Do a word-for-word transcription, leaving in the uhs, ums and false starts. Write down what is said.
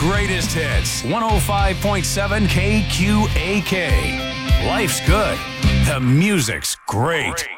greatest hits. one oh five point seven K Q A K. Life's good. The music's great.